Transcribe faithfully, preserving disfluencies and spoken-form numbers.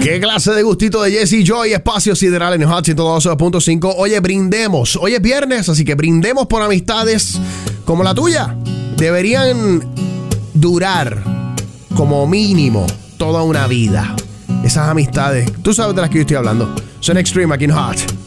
¿Qué clase de gustito de Jesse Joy? Espacio Sideral en Hot ciento doce punto cinco. Oye, brindemos. Hoy es viernes, así que brindemos por amistades como la tuya. Deberían durar como mínimo toda una vida. Esas amistades, tú sabes de las que yo estoy hablando. Son Extreme aquí en Hot.